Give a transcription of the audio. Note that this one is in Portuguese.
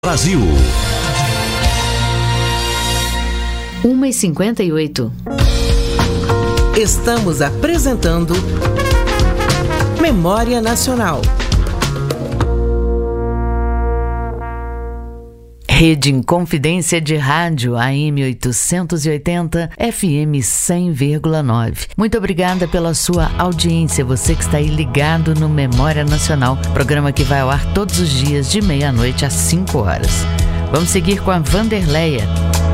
Brasil. 1h58. Estamos apresentando Memória Nacional. Rede Inconfidência de Rádio AM 880, FM 100,9. Muito obrigada pela sua audiência, você que está aí ligado no Memória Nacional, programa que vai ao ar todos os dias de meia-noite às 5 horas. Vamos seguir com a Vanderleia.